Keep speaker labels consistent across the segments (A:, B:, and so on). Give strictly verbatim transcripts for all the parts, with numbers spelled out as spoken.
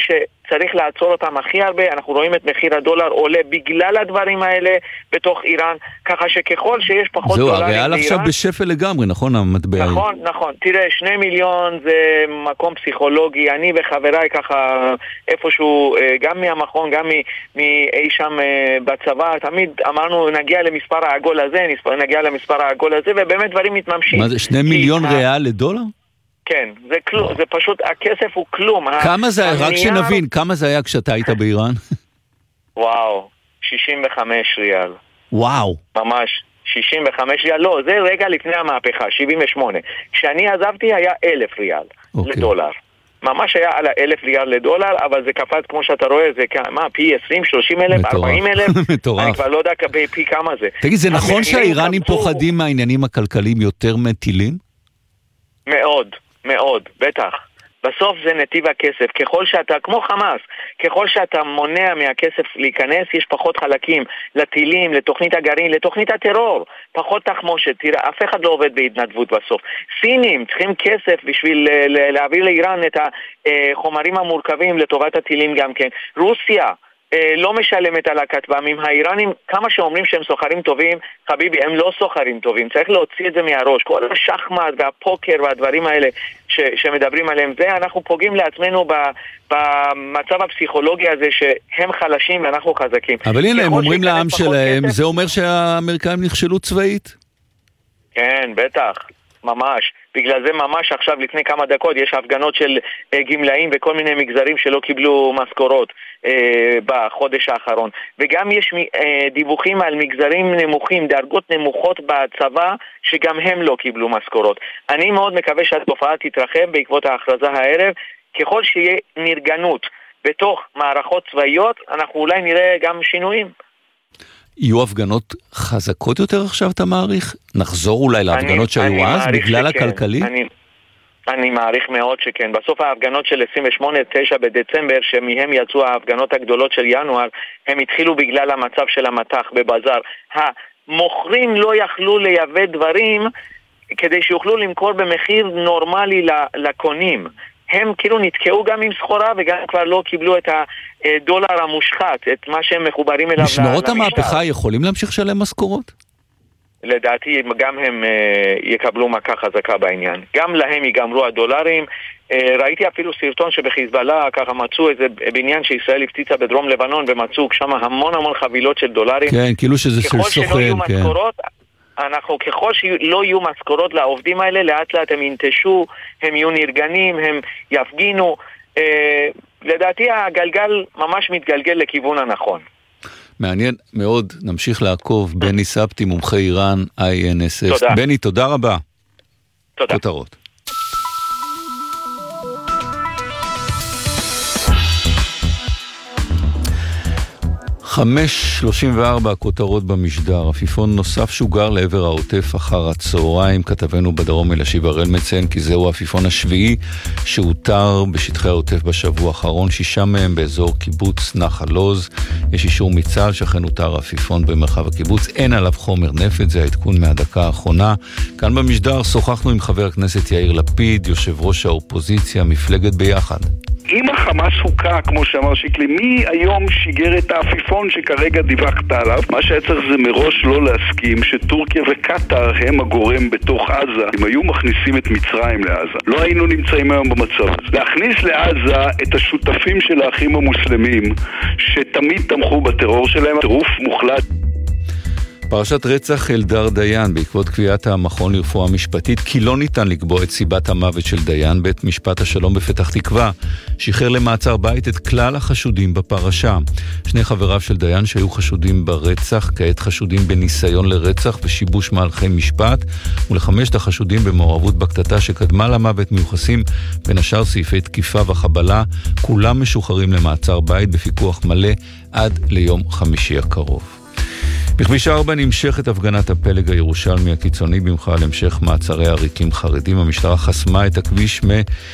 A: שצריך לעצור אותם הכי הרבה. אנחנו רואים את מחיר הדולר עולה בגלל הדברים האלה בתוך איראן, ככה שככל שיש פחות
B: זהו,
A: דולרים
B: הריאל עכשיו בשפל לגמרי, נכון? המטבע.
A: נכון, נכון. תראה, שני מיליון זה מקום פסיכולוגי. אני וחבריי ככה איפשהו, גם מהמכון, גם מאי שם בצבא, תמיד אמרנו נגיע למספר העגול הזה, נגיע למספר העגול הזה, ובאמת דברים מתממשים.
B: מה זה, שני מיליון ריאל לדולר?
A: כן, זה כלום, זה פשוט, הכסף הוא כלום.
B: כמה זה, רק שנבין, כמה זה היה כשאתה היית באיראן?
A: וואו, שישים וחמש ריאל.
B: וואו.
A: ממש, שישים וחמש ריאל, לא, זה רגע לפני המהפכה, שבעים ושמונה. כשאני עזבתי היה אלף ריאל לדולר. ממש היה על האלף ריאל לדולר, אבל זה קפץ כמו שאתה רואה, זה מה, פי עשרים, שלושים אלף, ארבעים אלף?
B: מטורף.
A: אני כבר לא יודע פי כמה זה.
B: תגיד, זה נכון שהאיראנים פוחדים מהעניינים הכלכליים יותר מטילים?
A: מאוד, מאוד, בטח. בסוף זה נתיב הכסף. ככל שאתה, כמו חמאס, ככל שאתה מונע מהכסף להיכנס, יש פחות חלקים לטילים, לתוכנית הגרעין, לתוכנית הטרור. פחות תחמושת. תראה, אף אחד לא עובד בהתנדבות בסוף. סינים צריכים כסף בשביל להעביר לאיראן את החומרים המורכבים לטובת הטילים גם כן. רוסיה לא משלמת על הכטב"מים. האיראנים, כמה שאומרים שהם סוחרים טובים, חביבי, הם לא סוחרים טובים. צריך להוציא את זה מהראש. כל השחמט והפוקר והדברים האלה ש, שמדברים עליהם, זה אנחנו פוגעים לעצמנו ב, במצב הפסיכולוגי הזה שהם חלשים ואנחנו חזקים.
B: אבל הנה, הם אומרים לעם שלהם, כסף, זה אומר שהאמריקאים נכשלו צבאית?
A: כן, בטח. ממש. בגלל זה ממש עכשיו לפני כמה דקות יש הפגנות של uh, גמלאים וכל מיני מגזרים שלא קיבלו משכורות uh, בחודש האחרון. וגם יש uh, דיווחים על מגזרים נמוכים, דרגות נמוכות בצבא, שגם הם לא קיבלו משכורות. אני מאוד מקווה שהתופעה תתרחב בעקבות ההכרזה הערב. ככל שיהיה נרגנות בתוך מערכות צבאיות, אנחנו אולי נראה גם שינויים.
B: יהיו הפגנות חזקות יותר עכשיו, אתה מעריך? נחזור אולי להפגנות שהיו אז, בגלל הכלכלי?
A: אני, אני מעריך מאוד שכן. בסוף ההפגנות של עשרים ושמונה תשע בדצמבר, שמהם יצאו ההפגנות הגדולות של ינואר, הם התחילו בגלל המצב של המתח בבזר. המוכרים לא יכלו לייבא דברים כדי שיוכלו למכור במחיר נורמלי לקונים. הם כאילו נתקעו גם עם סחורה וגם כבר לא קיבלו את הדולר המושחת, את מה שהם מחוברים אליו.
B: משמרות המהפכה יכולים להמשיך שלם משכורות?
A: לדעתי גם הם יקבלו מכה חזקה בעניין. גם להם ייגמרו הדולרים. ראיתי אפילו סרטון שבחיזבאללה ככה מצאו איזה בניין שישראל הפציצה בדרום לבנון ומצאו שם המון המון חבילות של דולרים.
B: כן, כאילו שזה של סוכן.
A: ככל שלא יהיו משכורות, אנחנו ככל שלא יהיו משכורות לעובדים האלה, לאט לאט הם ינטשו, הם יהיו נרגנים, הם יפגינו. אה, לדעתי הגלגל ממש מתגלגל לכיוון הנכון.
B: מעניין מאוד, נמשיך לעקוב. בני סבתי, מומחה איראן, איי אן אס אס. תודה. בני, תודה רבה.
A: תודה.
B: כותרות. חמש שלושים וארבע הכותרות במשדר. עפיפון נוסף שוגר לעבר העוטף אחר הצהריים. כתבנו בדרום אלישיב הראל מציין כי זהו העפיפון השביעי שהותר בשטחי העוטף בשבוע האחרון, שישה מהם באזור קיבוץ נחל עוז. יש אישור מצה"ל שאכן הותר העפיפון במרחב הקיבוץ, אין עליו חומר נפץ, זה העדכון מהדקה האחרונה. כאן במשדר שוחחנו עם חבר הכנסת יאיר לפיד, יושב ראש האופוזיציה, מפלגת ביחד.
C: אם החמאס הוקע, כמו שאמר שיקלי, מי היום שיגר את העפיפון שכרגע דיווחת עליו? מה שהיה צריך זה מראש לא להסכים שטורקיה וקטר הם הגורם בתוך עזה. אם היו מכניסים את מצרים לעזה, לא היינו נמצאים היום במצב הזה. להכניס לעזה את השותפים של האחים המוסלמים שתמיד תמכו בטרור שלהם, טירוף מוחלט.
B: פרשת רצח אלדר דיין, בעקבות קביעת המכון לרפואה משפטית כי לא ניתן לקבוע את סיבת המוות של דיין, בית משפט השלום בפתח תקווה שחרר למעצר בית את כלל החשודים בפרשה. שני חבריו של דיין שהיו חשודים ברצח כעת חשודים בניסיון לרצח ושיבוש מהלכי משפט, ולחמשת החשודים במעורבות בקטטה שקדמה למוות מיוחסים בין השאר סעיפי תקיפה וחבלה. כולם משוחררים למעצר בית בפיקוח מלא עד ליום חמישי הקרוב. בכביש ארבע נמשכת הפגנת הפלג הירושלמי הקיצוני במחאה על המשך מעצרי עריקים חרדים. המשטרה חסמה את הכביש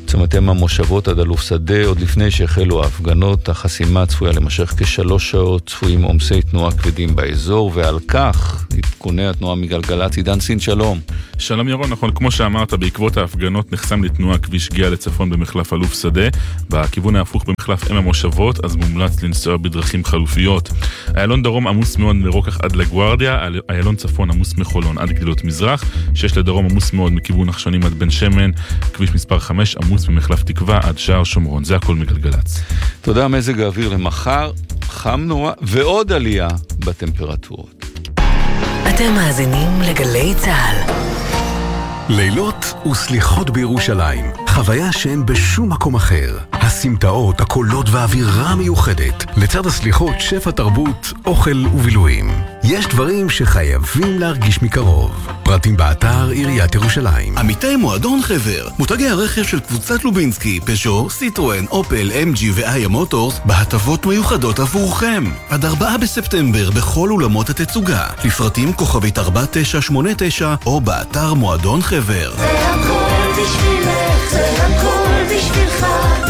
B: צמתם המושבות עד אלוף שדה. עוד לפני שהחלו ההפגנות, החסימה צפויה למשך כשלוש שעות, צפויים עומסי תנועה כבדים באזור, ועל כך עדכוני התנועה מגלגלצ. עידן סין, שלום.
D: שלום ירון, נכון, כמו שאמרת, בעקבות ההפגנות נחסם לתנועה כביש גאה לצפון במחלף אלוף שדה, בכיוון ההפוך במחלף אם המושבות, אז מומלץ לנסוע בדרכים חלופיות. איילון דרום עמוס מאוד מרוקח עד לגוארדיה, איילון צפון עמוס מחולון עד גלילות מזרח, שיש לדרום עמוס מאוד מכיוון נחשונים עד בן שמן, כביש מספר חמש עמוס במחלף תקווה עד שער שומרון. זה הכל מגלגלץ.
B: תודה. מזג האוויר למחר, חם נורא ועוד עלייה בטמפרטורות.
E: אתם מאזינים לגלי צהל.
F: לילות וסליחות בירושלים, חוויה שאין בשום מקום אחר. הסמטאות, הקולות והאווירה המיוחדת, לצד הסליחות שפע תרבות, אוכל ובילויים. יש דברים שחייבים להרגיש מקרוב. פרטים באתר עיריית ירושלים.
G: עמיתי מועדון חבר, מותגי הרכב של קבוצת לובינסקי, פז'ו, סיטרואן, אופל, אם ג'י ואיה מוטורס, בהטבות מיוחדות עבורכם. עד ארבעה בספטמבר בכל אולמות התצוגה. לפרטים כוכבית ארבע תשע שמונה תשע או באתר מועדון חבר. זה
H: הכל בשבילך, זה הכל בשבילך,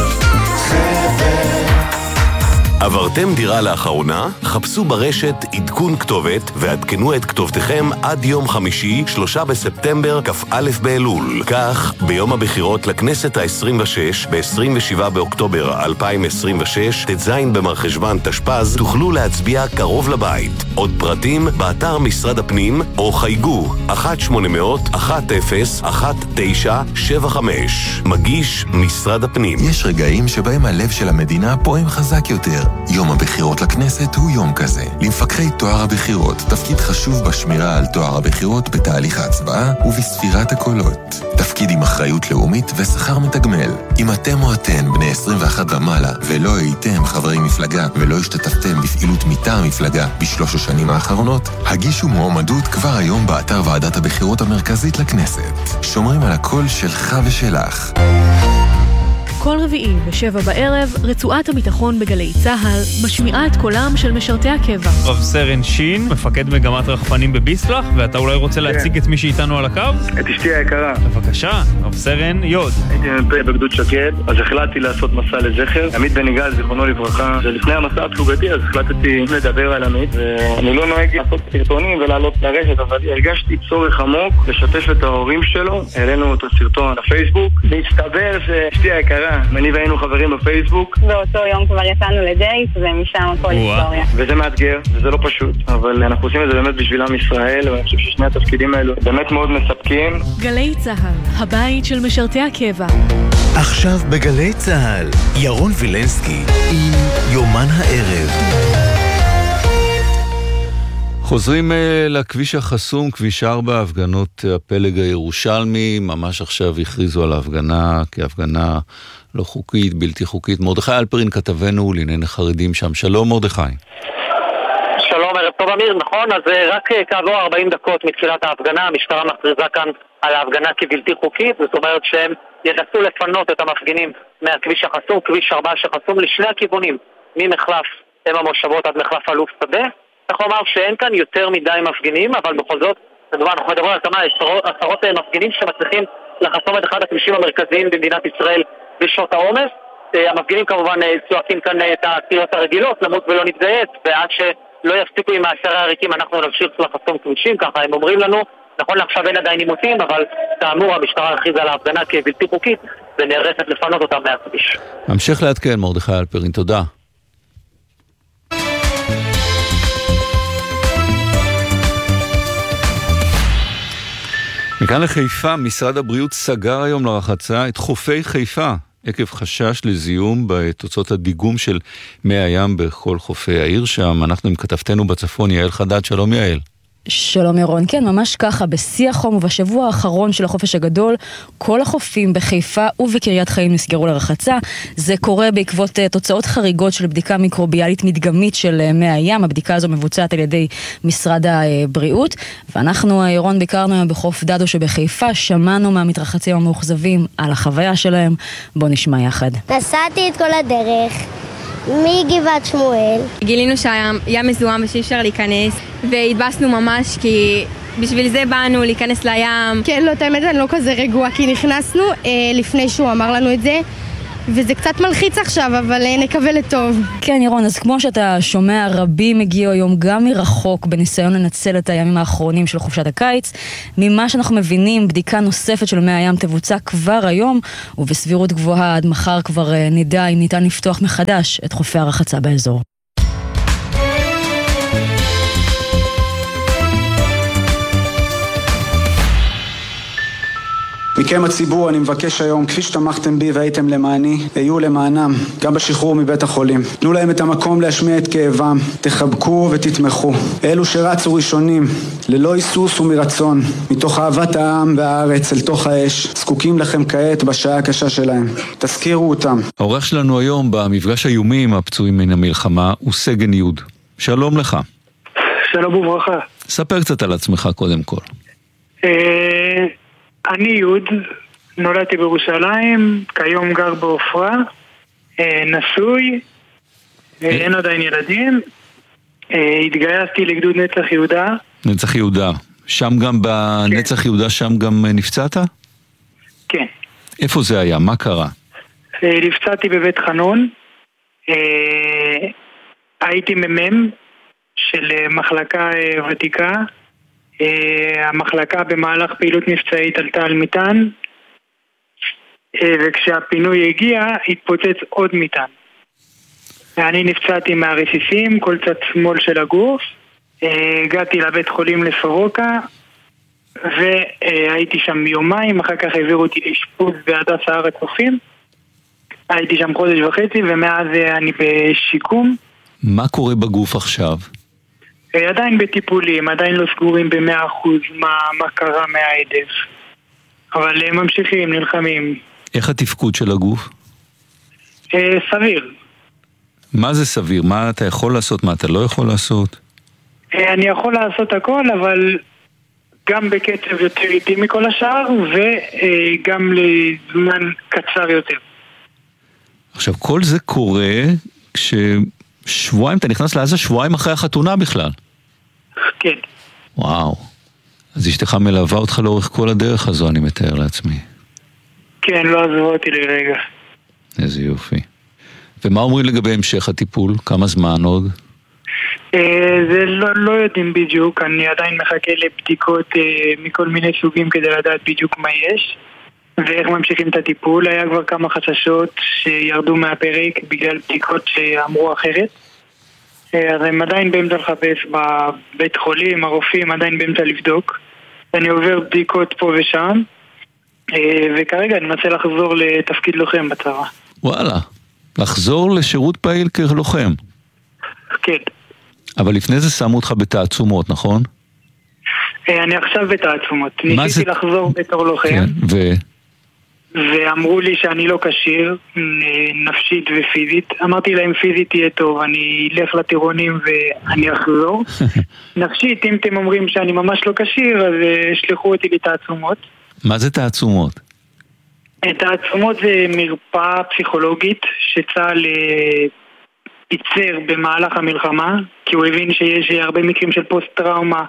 H: חבר.
G: עברתם דירה לאחרונה? חפשו ברשת עדכון כתובת ועדכנו את כתובתכם עד יום חמישי, שלושה בספטמבר, כ"א באלול. כך, ביום הבחירות לכנסת ה-עשרים ושש, ב-עשרים ושבעה באוקטובר אלפיים עשרים ושש, ט"ז במרחשוון תשפ"ז, תוכלו להצביע קרוב לבית. עוד פרטים באתר משרד הפנים או חייגו אחת שמונה אפס אפס אחת אפס אחת תשע שבע חמש. מגיש משרד הפנים.
I: יש רגעים שבהם הלב של המדינה פועם חזק יותר. יום הבחירות לכנסת הוא יום כזה. למפקחי תואר הבחירות תפקיד חשוב בשמירה על תואר הבחירות בתהליך ההצבעה ובספירת הקולות. תפקיד עם אחריות לאומית ושכר מתגמל. אם אתם או אתן בני עשרים ואחת ומעלה ולא הייתם חברי מפלגה ולא השתתפתם בפעילות מטעם מפלגה בשלוש השנים האחרונות, הגישו מועמדות כבר היום באתר ועדת הבחירות המרכזית לכנסת. שומרים על הקול שלך ושלך.
J: כל רביעי בשבע בערב, רצועת הביטחון בגלי צהל משמיעה את קולם של משרתי הקבע.
K: רב סרן שין, מפקד מגמת רחפנים בביסלח, ואתה אולי רוצה להציג את מי שאיתנו על הקו?
L: את אשתי היקרה.
K: בבקשה, רב סרן יוד.
L: הייתי מ"פ בגדוד שקד, אז החלטתי לעשות מסע לזכר. עמית בן יגאל, זיכרונו לברכה, ולפני המסע הפלוגתי, אז החלטתי לדבר על עמית, ואני לא נוהג לעשות סרטונים ולעלות לרשת, אבל הרגשתי צורך עמוק לשתף את ההורים שלו. העלינו את הסרטון לפייסבוק, והסתבר שאשתי היקרה, אני והיינו חברים בפייסבוק.
M: באותו יום כבר יצאנו לדייט, ומשם הכל היסטוריה.
L: וזה מאתגר, וזה לא פשוט, אבל אנחנו עושים את זה באמת בשביל עם ישראל, ואני חושב ששני התפקידים האלו באמת מאוד מספקים.
J: גלי צהל, הבית של משרתי הקבע.
F: עכשיו בגלי צהל, ירון וילנסקי עם יומן הערב.
B: חוזרים לכביש החסום, כביש ארבע, הפגנות הפלג הירושלמי, ממש עכשיו הכריזו על ההפגנה כהפגנה לא חוקית, בלתי חוקית. מרדכי אלפרין כתבנו לענייני חרדים שם. שלום מרדכי.
N: שלום, ערב טוב אמיר, נכון, אז רק כעבור ארבעים דקות מתחילת ההפגנה, המשטרה מכריזה כאן על ההפגנה כבלתי חוקית, זאת אומרת שהם ינסו לפנות את המפגינים מהכביש החסום, כביש ארבע שחסום לשני הכיוונים, ממחלף אם המושבות עד מחלף אלוף שדה. צריך לומר שאין כאן יותר מדי מפגינים, אבל בכל זאת, לדבר, אנחנו מדברים על כמה עשרות, עשרות מפגינים שמצליחים לחסום את אחד הכבישים המרכזיים במדינת ישראל בשעות העומס. המפגינים כמובן צועקים כאן את הקריאות הרגילות, למות ולא נתגייס, ועד שלא יפסיקו עם העשרה הריקים אנחנו נמשיך לחסום כבישים, ככה הם אומרים לנו. נכון לעכשיו אין עדיין עימותים, אבל כאמור המשטרה הכריזה על ההפגנה כבלתי חוקית ונערכת לפנות אותם מהכביש.
B: המשך לעדכן מרדכי אלפרין, תודה. מכאן לחיפה, משרד הבריאות סגר היום לרחצה את חופי חיפה, עקב חשש לזיהום בתוצאות הדיגום של מי הים בכל חופי העיר שם. אנחנו עם כתבתנו בצפון, יעל חדד. שלום יעל.
O: שלום ירון, כן, ממש ככה, בשיא החום ובשבוע האחרון של החופש הגדול, כל החופים בחיפה ובקריית חיים נסגרו לרחצה. זה קורה בעקבות uh, תוצאות חריגות של בדיקה מיקרוביאלית מדגמית של uh, מי הים. הבדיקה הזו מבוצעת על ידי משרד הבריאות, ואנחנו, ירון, ביקרנו בחוף דדו שבחיפה, שמענו מהמתרחצים המאוכזבים על החוויה שלהם. בוא נשמע יחד.
P: נסעתי את כל הדרך מגבעת שמואל.
Q: גילינו שהים מזוהם ושאי אפשר להיכנס, והתבאסנו ממש כי בשביל זה באנו להיכנס לים.
R: כן, לא, את האמת אני לא כזה רגוע, כי נכנסנו אה, לפני שהוא אמר לנו את זה, וזה קצת מלחיץ עכשיו, אבל אה, נקווה לטוב.
O: כן, ירון, אז כמו שאתה שומע, רבים הגיעו היום גם מרחוק בניסיון לנצל את הימים האחרונים של חופשת הקיץ. ממה שאנחנו מבינים, בדיקה נוספת של מי הים תבוצע כבר היום, ובסבירות גבוהה עד מחר כבר אה, נדע אם ניתן לפתוח מחדש את חופי הרחצה באזור.
S: מכם הציבור אני מבקש היום, כפי שתמכתם בי והייתם למעני, היו למענם, גם בשחרור מבית החולים. תנו להם את המקום להשמיע את כאבם, תחבקו ותתמכו. אלו שרצו ראשונים, ללא היסוס ומרצון, מתוך אהבת העם והארץ אל תוך האש, זקוקים לכם כעת בשעה הקשה שלהם. תזכירו אותם.
B: העורך שלנו היום במפגש היומי עם הפצועים מן המלחמה הוא סגן יוד. שלום לך.
T: שלום וברכה.
B: ספר קצת על עצמך קודם כל.
T: אה... אני יוד, נולדתי בירושלים, כיום גר בעופרה, נשוי, אין עדיין ילדים, התגייסתי לגדוד נצח יהודה.
B: נצח יהודה, שם גם בנצח יהודה, שם גם נפצעת?
T: כן.
B: איפה זה היה? מה קרה?
T: נפצעתי בבית חנון, הייתי ממם של מחלקה ותיקה, המחלקה במהלך פעילות מבצעית עלתה על מיטן, וכשהפינוי הגיע התפוצץ עוד מיטן. ואני נפצעתי מהרסיסים, כל צד שמאל של הגוף, הגעתי לבית חולים לסורוקה והייתי שם יומיים, אחר כך העבירו אותי לאשפוז בהדסה הר הצופים, הייתי שם חודש וחצי ומאז אני בשיקום.
B: מה קורה בגוף עכשיו?
T: עדיין בטיפולים, עדיין לא סגורים במאה אחוז מה, מה קרה מהעדף, אבל הם ממשיכים, נלחמים.
B: איך התפקוד של הגוף?
T: אה, סביר.
B: מה זה סביר? מה אתה יכול לעשות, מה אתה לא יכול לעשות?
T: אה, אני יכול לעשות הכל, אבל גם בקצב יותר איטי מכל השאר, וגם לזמן קצר יותר.
B: עכשיו, כל זה קורה כש... שבועיים, אתה נכנס לעזה שבועיים אחרי החתונה בכלל.
T: כן.
B: וואו. אז אשתך מלווה אותך לאורך כל הדרך הזו, אני מתאר לעצמי.
T: כן, לא עזבו אותי לרגע.
B: איזה יופי. ומה אומרים לגבי המשך הטיפול? כמה זמן עוד?
T: זה לא, לא יודעים בדיוק, אני עדיין מחכה לבדיקות מכל מיני סוגים כדי לדעת בדיוק מה יש. ואיך ממשיכים את הטיפול. היה כבר כמה חששות שירדו מהפרק בגלל בדיקות שאמרו אחרת, אז הם עדיין באמצע לחפש בבית חולים, הרופאים עדיין באמצע לבדוק. אני עובר בדיקות פה ושם, וכרגע אני מנסה לחזור לתפקיד לוחם בצבא.
B: וואלה, לחזור לשירות פעיל כלוחם.
T: כן.
B: אבל לפני זה שמו אותך בתעצומות, נכון?
T: אני עכשיו בתעצומות. ניסיתי
B: זה...
T: לחזור בתור לוחם.
B: כן, ו...
T: ואמרו לי שאני לא כשיר, נפשית ופיזית. אמרתי להם פיזית תהיה טוב, אני אלך לטירונים ואני אחזור. נפשית, אם אתם אומרים שאני ממש לא כשיר, אז שלחו אותי לתעצומות.
B: מה זה תעצומות?
T: תעצומות זה מרפאה פסיכולוגית שצה"ל ייצר במהלך המלחמה, כי הוא הבין שיש הרבה מקרים של פוסט-טראומה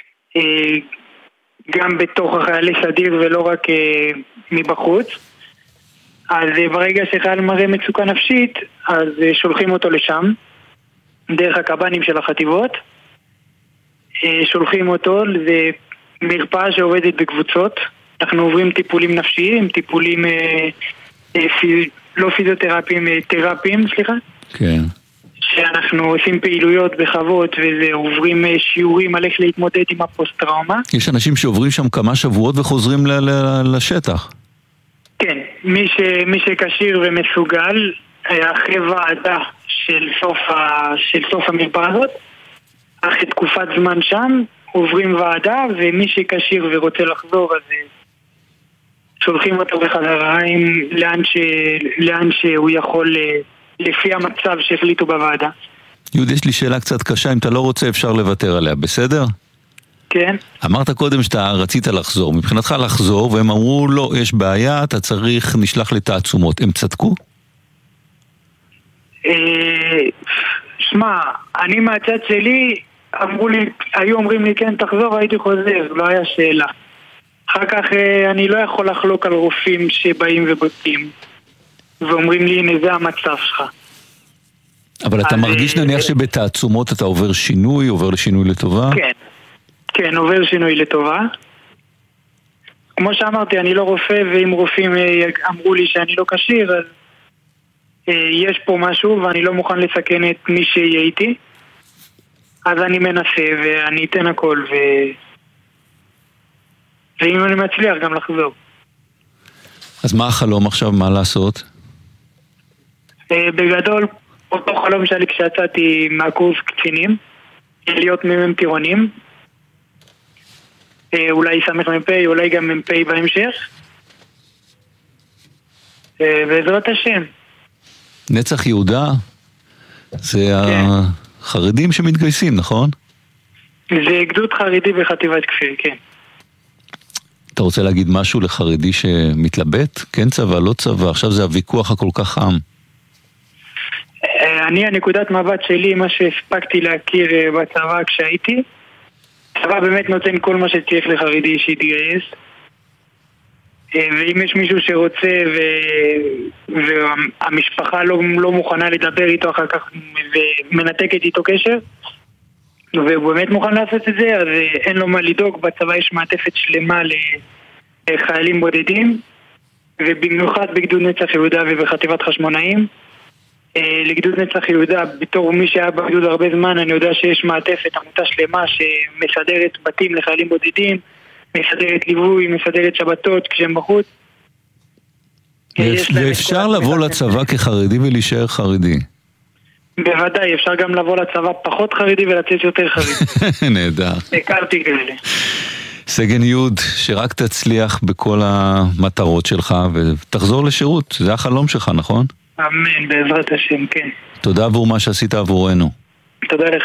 T: גם בתוך החיילי סדיר ולא רק מבחוץ. אז ברגע שחייל מראה מצוקה נפשית, אז שולחים אותו לשם דרך הקב"נים של החטיבות, שולחים אותו. זה מרפאה שעובדת בקבוצות. אנחנו עוברים טיפולים נפשיים, טיפולים לא פיזיותרפיים, תרפיים, סליחה.
B: כן.
T: שאנחנו עושים פעילויות בחוות וזה, עוברים שיעורים על איך להתמודד עם הפוסט-טראומה.
B: יש אנשים שעוברים שם כמה שבועות וחוזרים ל- ל- לשטח.
T: כן, מי, ש, מי שקשיר ומסוגל, אחרי ועדה של סוף, ה, של סוף המרפאה הזאת, אחרי תקופת זמן שם, עוברים ועדה, ומי שקשיר ורוצה לחזור, אז שולחים אותו בחזרה עם לאן, ש, לאן שהוא יכול... לפי המצב שהחליטו בוועדה.
B: יהוד, יש לי שאלה קצת קשה, אם אתה לא רוצה אפשר לוותר עליה, בסדר?
T: כן.
B: אמרת קודם שאתה רצית לחזור, מבחינתך לחזור, והם אמרו, לא, יש בעיה, אתה צריך, נשלח לתעצומות. הם צדקו?
T: שמע, אני מהצד שלי אמרו לי, היו אומרים לי כן תחזור, הייתי חוזר, לא היה שאלה. אחר כך אני לא יכול לחלוק על רופאים שבאים ובודקים ואומרים לי הנה זה המצב שלך.
B: אבל אתה מרגיש נניח שבתעצומות אתה עובר שינוי, עובר לשינוי לטובה?
T: כן, כן, עובר שינוי לטובה. כמו שאמרתי, אני לא רופא, ואם רופאים אמרו לי שאני לא כשיר, אז יש פה משהו ואני לא מוכן לסכן את מי שיהיה איתי. אז אני מנסה ואני אתן הכל ו... ואם אני מצליח גם לחזור.
B: אז מה החלום עכשיו? מה לעשות?
T: בגדול, אותו חלום שלי כשיצאתי מהקורס קצינים, להיות מ"מ טירונים, אולי סמך מ"פ, אולי גם מ"פ בהמשך, בעזרת השם.
B: נצח יהודה זה
T: כן.
B: החרדים שמתגייסים, נכון?
T: זה גדוד חרדי בחטיבת כפיר, כן.
B: אתה רוצה להגיד משהו לחרדי שמתלבט? כן צבא, לא צבא, עכשיו זה הוויכוח הכל כך חם.
T: אני, הנקודת מבט שלי, מה שהספקתי להכיר בצבא כשהייתי, הצבא באמת נותן כל מה שצריך לחרדי שיתגייס. ואם יש מישהו שרוצה ו... והמשפחה לא, לא מוכנה לדבר איתו אחר כך ומנתקת איתו קשר, והוא באמת מוכן לעשות את זה, אז אין לו מה לדאוג. בצבא יש מעטפת שלמה לחיילים בודדים, ובמיוחד בגדוד נצח יהודה ובחטיבת חשמונאים. לגדוד נצח יהודה, בתור מי שהיה בגדוד הרבה זמן, אני יודע שיש מעטפת, עמותה שלמה שמסדרת בתים לחיילים בודדים, מסדרת ליווי, מסדרת שבתות כשהם בחוץ.
B: ואפשר לבוא לצבא כחרדי ולהישאר חרדי.
T: בוודאי, אפשר גם לבוא לצבא פחות חרדי ולצאת יותר חרדי.
B: נהדר.
T: הכרתי כאלה.
B: סגן יוד, שרק תצליח בכל המטרות שלך ותחזור לשירות, זה החלום שלך, נכון?
T: אמן, בעזרת השם, כן.
B: תודה עבור מה שעשית עבורנו.
T: תודה לך.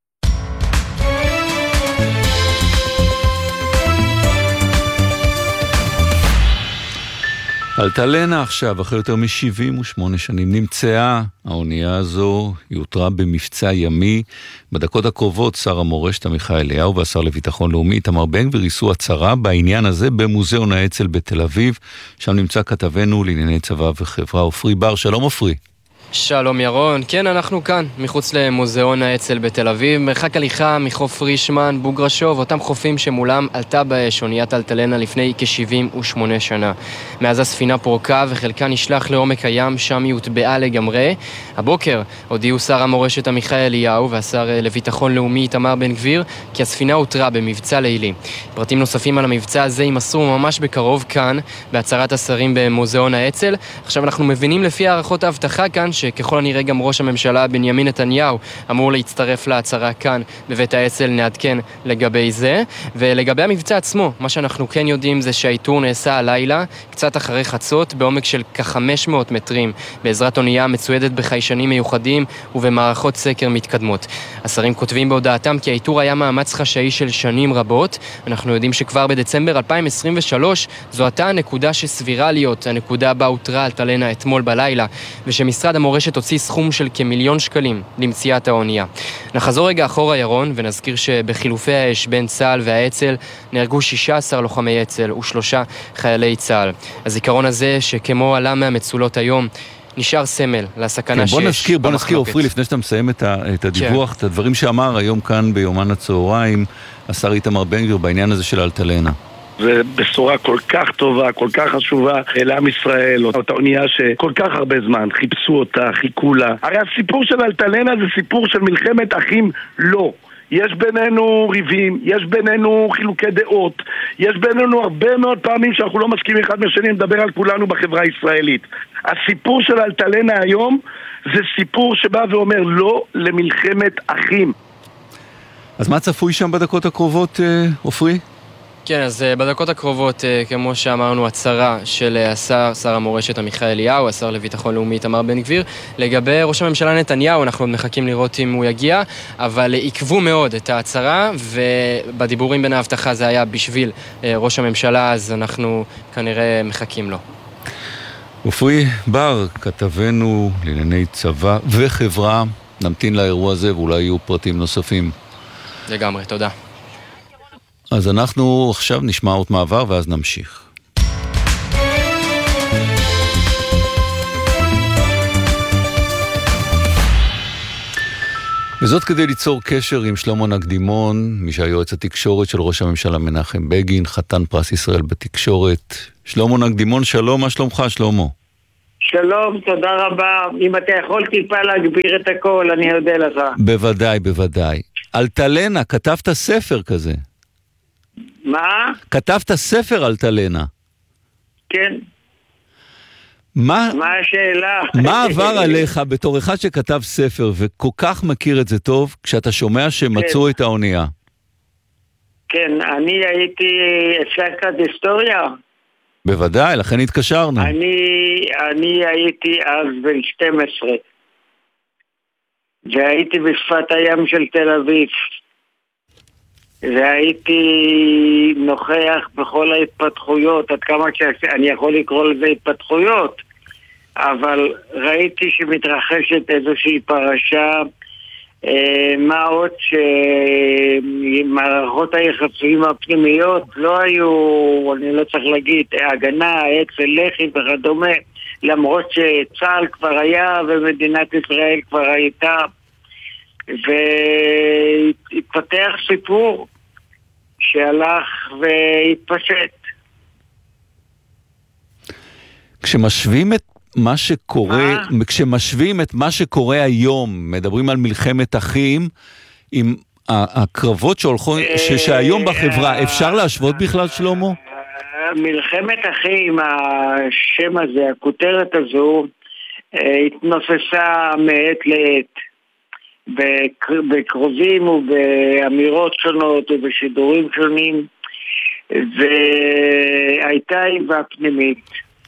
B: אלטלנה עכשיו, אחרי יותר מ-שבעים ושמונה שנים, נמצאה האונייה הזו, היא הותרה במבצע ימי. בדקות הקרובות שר המורשת עמיחי אליהו והשר לביטחון לאומי איתמר בן גביר יישאו הצהרה בעניין הזה במוזיאון האצ"ל בתל אביב. שם נמצא כתבנו לענייני צבא וחברה עופרי בר. שלום עופרי.
U: שלום ירון, כן אנחנו כאן, מחוץ למוזיאון האצ"ל בתל אביב, מרחק הליכה מחוף רישמן, בוגרשוב, אותם חופים שמולם עלתה באש אוניית אלטלנה לפני כ-שבעים ושמונה שנה. מאז הספינה פורקה וחלקה נשלח לעומק הים, שם היא הוטבעה לגמרי. הבוקר הודיעו שר המורשת עמיחי אליהו והשר לביטחון לאומי איתמר בן גביר כי הספינה הותרה במבצע לילי. פרטים נוספים על המבצע הזה יימסרו ממש בקרוב כאן, בהצהרת השרים במוזיאון האצ"ל. עכשיו אנחנו מבינים לפי הערכות ההבטחה כאן שככל הנראה גם ראש הממשלה בנימין נתניהו אמור להצטרף להצהרה כאן בבית האצ"ל, נעדכן לגבי זה. ולגבי המבצע עצמו, מה שאנחנו כן יודעים זה שהאיתור נעשה הלילה, קצת אחרי חצות, בעומק של כ-חמש מאות מטרים, בעזרת אונייה מצוידת בחיישנים מיוחדים ובמערכות סקר מתקדמות. השרים כותבים בהודעתם כי האיתור היה מאמץ חשאי של שנים רבות. אנחנו יודעים שכבר בדצמבר אלפיים עשרים ושלוש זו הייתה הנקודה שסבירה להיות הנקודה בה הותרה אלטלנה אתמול בלילה, ושמשרד המורשת הוציא סכום של כמיליון שקלים למציאת האונייה. נחזור רגע אחורה ירון ונזכיר שבחילופי האש בין צה"ל והאצ"ל נהרגו שישה עשר לוחמי אצ"ל ושלושה חיילי צה"ל. הזיכרון הזה שכמו עלה מהמצולות היום נשאר סמל לסכנה שיש.
B: בוא נזכיר, בוא נזכיר עופרי לפני שאתה מסיים את, ה, את הדיווח, את הדברים שאמר היום כאן ביומן הצהריים השר איתמר בן גביר בעניין הזה של אלטלנה.
C: זה בשורה כל כך טובה, כל כך חשובה לעם ישראל, אותה אונייה שכל כך הרבה זמן חיפשו אותה, חיכו לה. הרי הסיפור של אלטלנה זה סיפור של מלחמת אחים לא. יש בינינו ריבים, יש בינינו חילוקי דעות, יש בינינו הרבה מאוד פעמים שאנחנו לא מסכימים אחד מהשני, נדבר על כולנו בחברה הישראלית. הסיפור של אלטלנה היום זה סיפור שבא ואומר לא למלחמת אחים.
B: אז מה צפוי שם בדקות הקרובות, עופרי?
U: כן, אז בדקות הקרובות, כמו שאמרנו, הצהרה של השר, שר המורשת עמיחי אליהו, השר לביטחון לאומי איתמר בן גביר. לגבי ראש הממשלה נתניהו, אנחנו מחכים לראות אם הוא יגיע, אבל עיכבו מאוד את ההצהרה, ובדיבורים בין ההבטחה זה היה בשביל ראש הממשלה, אז אנחנו כנראה מחכים לו.
B: עופרי בר, כתבנו לענייני צבא וחברה, נמתין לאירוע הזה ואולי יהיו פרטים נוספים.
U: לגמרי, תודה.
B: אז אנחנו עכשיו נשמע עוד מעבר ואז נמשיך. וזאת כדי ליצור קשר עם שלמה נקדימון, מי שהיועץ התקשורת של ראש הממשלה מנחם בגין, חתן פרס ישראל בתקשורת. שלמה נקדימון, שלום, מה שלומך, שלמה?
A: שלום, תודה רבה. אם אתה יכול טיפה להגביר את הכל, אני יודע לך.
B: בוודאי, בוודאי. אלטלנה, כתבת ספר כזה.
A: מה?
B: כתבת ספר אלטלנה.
A: כן.
B: מה,
A: מה השאלה?
B: מה עבר עליך בתור אחד שכתב ספר וכל כך מכיר את זה טוב, כשאתה שומע שמצאו כן. את האונייה?
A: כן, אני הייתי, אפשר קצת היסטוריה?
B: בוודאי, לכן התקשרנו.
A: אני, אני הייתי אז בן שתים עשרה, והייתי בשפת הים של תל אביב, והייתי נוכח בכל ההתפתחויות, עד כמה שאני יכול לקרוא לזה התפתחויות, אבל ראיתי שמתרחשת איזושהי פרשה, אה, מה עוד שמערכות היחסים הפנימיות לא היו, אני לא צריך להגיד, הגנה, אצל לחי וכדומה, למרות שצה"ל כבר היה ומדינת ישראל כבר הייתה, והתפתח סיפור שהלך והתפשט.
B: כשמשווים את מה שקורה, מה? כשמשווים את מה שקורה היום, מדברים על מלחמת אחים, עם הקרבות שהולכות, שהיום בחברה, אפשר להשוות בכלל, שלמה?
A: מלחמת אחים, השם הזה, הכותרת הזו, התנוססה מעת לעת. בקרובים ובאמירות שונות ובשידורים שונים, והייתה איבה פנימית.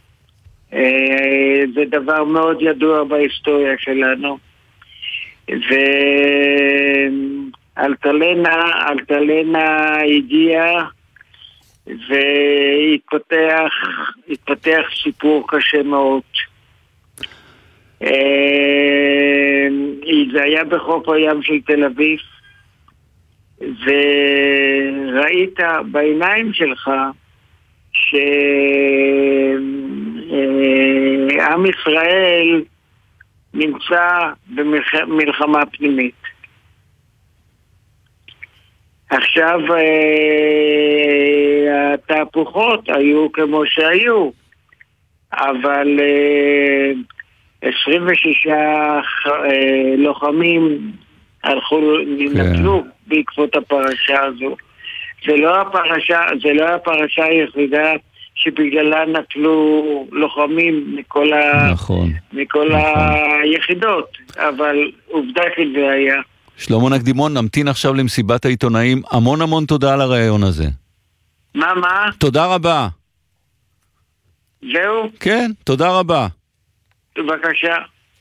A: זה דבר מאוד ידוע בהיסטוריה שלנו. ואלטלנה, אלטלנה הגיעה והתפתח, התפתח סיפור קשה מאוד. זה היה בחוף הים של תל אביב, וראית בעיניים שלך שעם ישראל נמצא במלחמה פנימית. עכשיו התהפוכות היו כמו שהיו, אבל עשרים ושישה לוחמים הלכו, ננצלו בעקבות הפרשה הזו. זה לא הפרשה, זה לא הפרשה היחידה שבגללה נטלו לוחמים מכל,
B: נכון,
A: ה... מכל
B: נכון.
A: היחידות, אבל עובדה שזה היה.
B: שלמה נקדימון, נמתין עכשיו למסיבת העיתונאים. המון המון תודה על הרעיון הזה.
A: מה, מה?
B: תודה רבה.
A: זהו?
B: כן, תודה רבה.
A: בבקשה.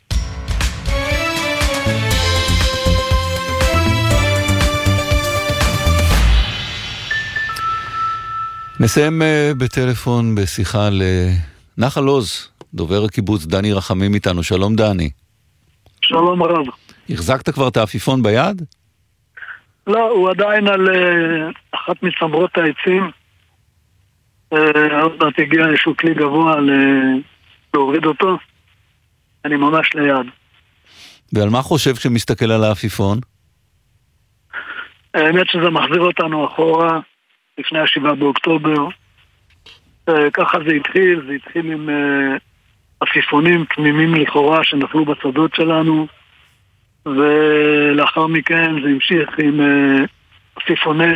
B: נסיים בטלפון בשיחה לנחל עוז, דובר הקיבוץ דני רחמים איתנו. שלום דני.
V: שלום הרב.
B: החזקת כבר את האפיפון ביד?
V: לא, הוא עדיין על אחת מצמרות העצים. עוד מעט הגיע איזשהו כלי גבוה להוריד אותו. אני ממש ליד.
B: ועל מה חושב כשמסתכל על האפיפון?
V: האמת שזה מחזיר אותנו אחורה, לפני השבעה באוקטובר. ככה זה התחיל, זה התחיל עם אפיפונים תמימים לכאורה שנפלו בצדות שלנו, ולאחר מכן זה המשיך עם אפיפוני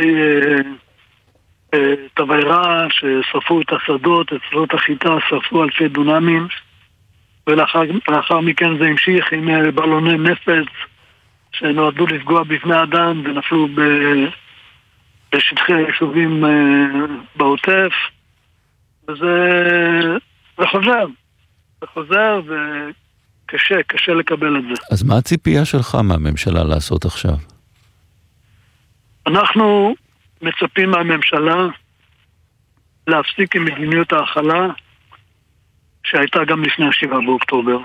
V: תבערה ששרפו את השדות, את שדות החיטה, שרפו אלפי דונמים, ולאחר מכן זה המשיך עם בלוני נפץ שנועדו לפגוע בבני אדם ונפלו ב... בשטחי היישובים בעוטף, וזה זה חוזר, זה חוזר וקשה, קשה לקבל את זה.
B: אז מה הציפייה שלך מהממשלה לעשות עכשיו?
V: אנחנו מצפים מהממשלה להפסיק עם מדיניות ההכלה שהייתה גם לפני השבעה באוקטובר.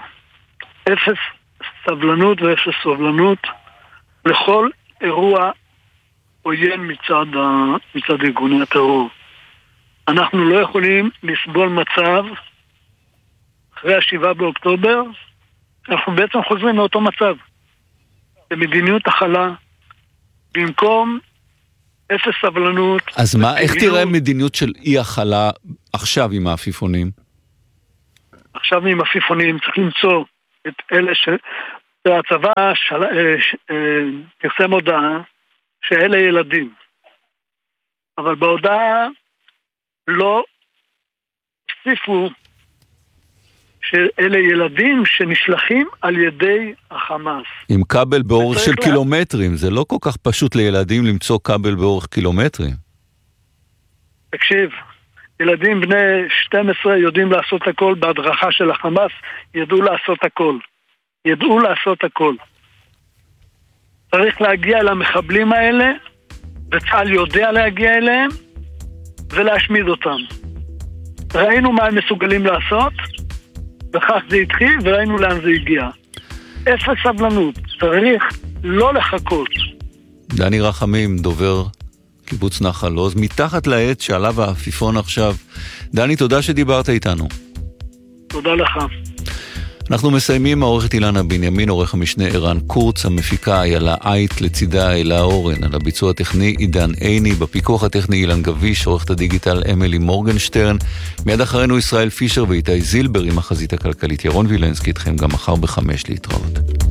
V: אפס סבלנות ואפס סובלנות לכל אירוע עוין מצד, ה, מצד ארגוני הטרור. אנחנו לא יכולים לסבול מצב אחרי השבעה באוקטובר, אנחנו בעצם חוזרים לאותו מצב. במדיניות החלה, במקום אפס סבלנות.
B: אז מה, איך תראה מדיניות של אי החלה עכשיו עם האפיפונים?
V: עכשיו עם האפיפונים צריך למצוא את אלה ש... הצבא של... פרסם הודעה שאלה ילדים. אבל בהודעה לא הוסיפו שאלה ילדים שנשלחים על ידי החמאס.
B: עם כבל באורך של לה... קילומטרים, זה לא כל כך פשוט לילדים למצוא כבל באורך קילומטרים.
V: תקשיב, ילדים בני שתים עשרה יודעים לעשות הכל, בהדרכה של החמאס ידעו לעשות הכל. ידעו לעשות הכל. צריך להגיע למחבלים האלה, וצה"ל יודע להגיע אליהם, ולהשמיד אותם. ראינו מה הם מסוגלים לעשות, וכך זה התחיל, וראינו לאן זה הגיע. אפס סבלנות, צריך לא לחכות.
B: דני רחמים, דובר קיבוץ נחל עוז, מתחת לעץ שעליו האפיפון עכשיו. דני, תודה שדיברת איתנו.
V: תודה לך.
B: אנחנו מסיימים, העורכת אילנה בנימין, עורך המשנה ערן קורץ, המפיקה איילה אייט, לצידה אלה אורן, על הביצוע הטכני עידן עיני, בפיקוח הטכני אילן גביש, עורכת הדיגיטל אמילי מורגנשטרן, מיד אחרינו ישראל פישר ואיתי זילבר עם החזית הכלכלית. ירון וילנסקי איתכם גם מחר בחמש להתראות.